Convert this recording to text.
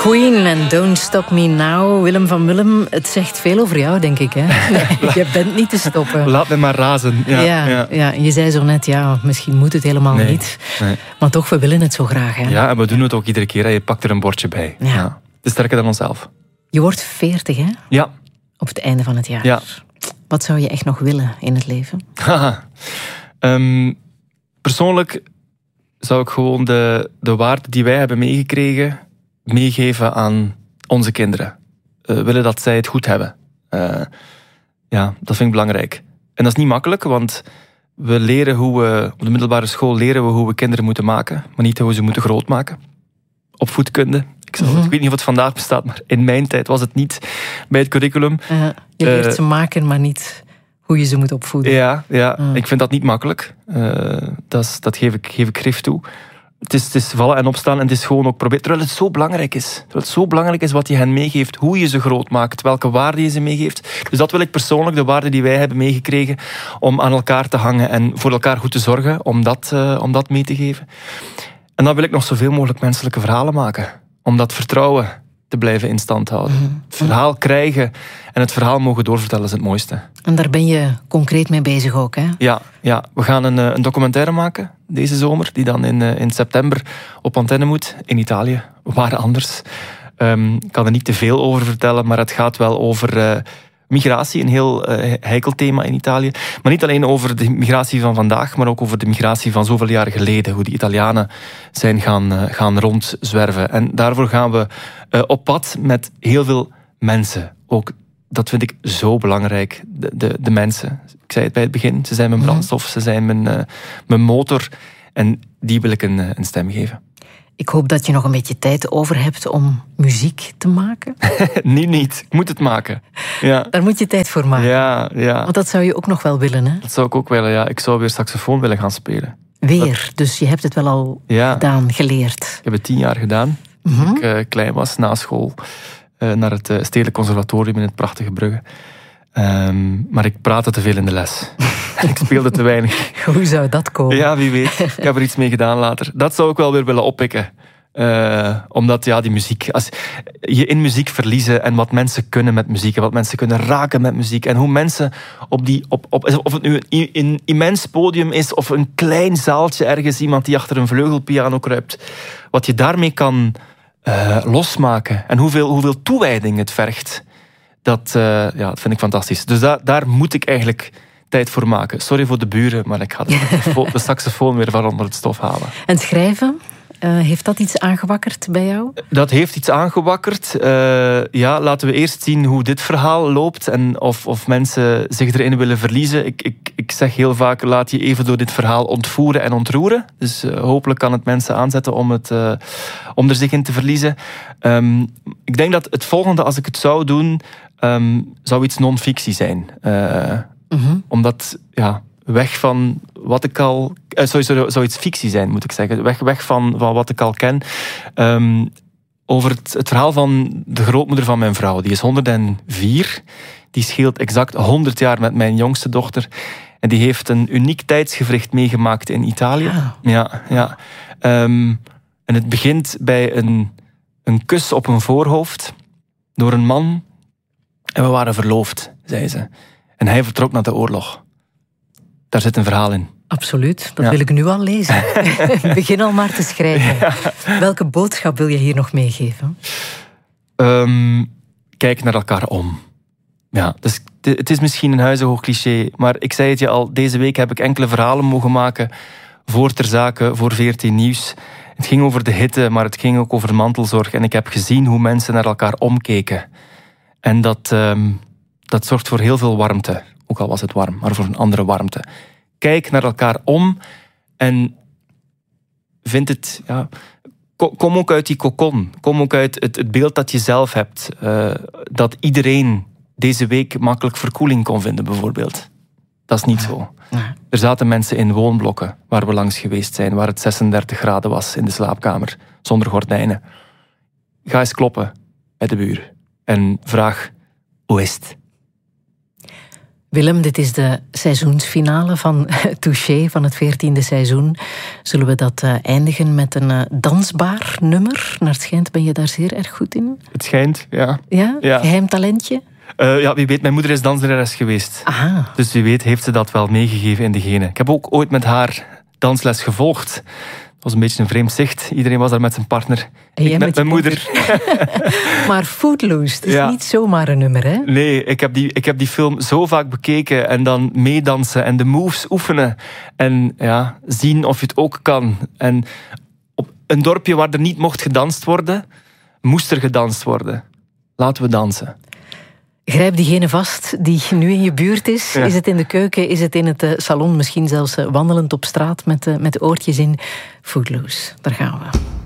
Queen en Don't Stop Me Now. Willem van Willem, het zegt veel over jou, denk ik. Hè? Nee, je bent niet te stoppen. Laat me maar razen. Ja. Je zei zo net, misschien moet het helemaal niet. Nee. Maar toch, we willen het zo graag. Hè? Ja, en we doen het ook iedere keer. Hè. Je pakt er een bordje bij. Ja. Het is sterker dan onszelf. Je wordt 40, hè? Ja. Op het einde van het jaar. Ja. Wat zou je echt nog willen in het leven? Persoonlijk zou ik gewoon de waarden die wij hebben meegekregen meegeven aan onze kinderen. Willen dat zij het goed hebben. Dat vind ik belangrijk. En dat is niet makkelijk, want we leren op de middelbare school leren we hoe we kinderen moeten maken, maar niet hoe we ze moeten grootmaken. Opvoedkunde. Ik weet niet of het vandaag bestaat, maar in mijn tijd was het niet bij het curriculum. Je leert ze maken, maar niet hoe je ze moet opvoeden. Ja. Ik vind dat niet makkelijk. Dat geef ik grif toe. Het is vallen en opstaan en het is gewoon ook proberen. Terwijl het zo belangrijk is. Terwijl het zo belangrijk is wat je hen meegeeft, hoe je ze groot maakt, welke waarden je ze meegeeft. Dus dat wil ik persoonlijk, de waarden die wij hebben meegekregen, om aan elkaar te hangen en voor elkaar goed te zorgen, om dat mee te geven. En dan wil ik nog zoveel mogelijk menselijke verhalen maken. Om dat vertrouwen te blijven in stand houden. Het verhaal krijgen en het verhaal mogen doorvertellen is het mooiste. En daar ben je concreet mee bezig ook, hè? Ja. We gaan een documentaire maken deze zomer, die dan in september op antenne moet, in Italië. Waar anders. Ik kan er niet te veel over vertellen, maar het gaat wel over migratie, een heel heikel thema in Italië. Maar niet alleen over de migratie van vandaag, maar ook over de migratie van zoveel jaren geleden. Hoe de Italianen zijn gaan rondzwerven. En daarvoor gaan we op pad met heel veel mensen. Ook dat vind ik zo belangrijk. De mensen. Ik zei het bij het begin. Ze zijn mijn brandstof, ze zijn mijn motor. En die wil ik een stem geven. Ik hoop dat je nog een beetje tijd over hebt om muziek te maken. niet. Ik moet het maken. Ja. Daar moet je tijd voor maken. Ja. Want dat zou je ook nog wel willen, hè? Dat zou ik ook willen, ja. Ik zou weer saxofoon willen gaan spelen. Dus je hebt het wel al gedaan, geleerd. Ik heb het 10 jaar gedaan. Toen ik klein was, na school. Naar het Stedelijk Conservatorium in het prachtige Brugge. Maar ik praatte te veel in de les. Ik speelde te weinig. Hoe zou dat komen? Ja, wie weet. Ik heb er iets mee gedaan later. Dat zou ik wel weer willen oppikken. Omdat die muziek... Als je in muziek verliezen en wat mensen kunnen met muziek en wat mensen kunnen raken met muziek en hoe mensen of het nu een immens podium is of een klein zaaltje ergens, iemand die achter een vleugelpiano kruipt, wat je daarmee kan losmaken en hoeveel toewijding het vergt, dat vind ik fantastisch. Dus daar moet ik eigenlijk tijd voor maken. Sorry voor de buren, maar ik ga de saxofoon weer van onder het stof halen. En schrijven? Heeft dat iets aangewakkerd bij jou? Dat heeft iets aangewakkerd. Laten we eerst zien hoe dit verhaal loopt en of mensen zich erin willen verliezen. Ik zeg heel vaak, laat je even door dit verhaal ontvoeren en ontroeren. Dus hopelijk kan het mensen aanzetten om er zich in te verliezen. Ik denk dat het volgende, als ik het zou doen, zou iets non-fictie zijn. Omdat, weg van wat ik al... zou iets fictie zijn, moet ik zeggen. Weg van wat ik al ken. Over het verhaal van de grootmoeder van mijn vrouw. Die is 104. Die scheelt exact 100 jaar met mijn jongste dochter. En die heeft een uniek tijdsgewricht meegemaakt in Italië. Ja. En het begint bij een kus op een voorhoofd door een man. En we waren verloofd, zei ze. En hij vertrok naar de oorlog. Daar zit een verhaal in. Absoluut, dat wil ik nu al lezen. Begin al maar te schrijven. Ja. Welke boodschap wil je hier nog meegeven? Kijk naar elkaar om. Ja, dus het is misschien een huizenhoog cliché, maar ik zei het je al, deze week heb ik enkele verhalen mogen maken voor Ter Zake, voor VRT Nieuws. Het ging over de hitte, maar het ging ook over mantelzorg. En ik heb gezien hoe mensen naar elkaar omkeken. En dat zorgt voor heel veel warmte. Ook al was het warm, maar voor een andere warmte. Kijk naar elkaar om en vind het... Ja, kom ook uit die cocon. Kom ook uit het beeld dat je zelf hebt. Dat iedereen deze week makkelijk verkoeling kon vinden, bijvoorbeeld. Dat is niet zo. Er zaten mensen in woonblokken waar we langs geweest zijn, waar het 36 graden was in de slaapkamer, zonder gordijnen. Ga eens kloppen bij de buur en vraag, hoe is het? Willem, dit is de seizoensfinale van Touché, van het 14e seizoen. Zullen we dat eindigen met een dansbaar nummer? Naar het schijnt ben je daar zeer erg goed in. Het schijnt, ja. Ja? Geheim talentje? Wie weet, mijn moeder is danslerares geweest. Aha. Dus wie weet heeft ze dat wel meegegeven in de genen. Ik heb ook ooit met haar dansles gevolgd. Het was een beetje een vreemd zicht. Iedereen was daar met zijn partner. Ik met mijn moeder. Maar Footloose, het is niet zomaar een nummer, hè? Nee, ik heb die film zo vaak bekeken en dan meedansen en de moves oefenen. En zien of je het ook kan. En op een dorpje waar er niet mocht gedanst worden, moest er gedanst worden. Laten we dansen. Grijp diegene vast die nu in je buurt is. Ja. Is het in de keuken, is het in het salon, misschien zelfs wandelend op straat met de oortjes in. Footloose, daar gaan we.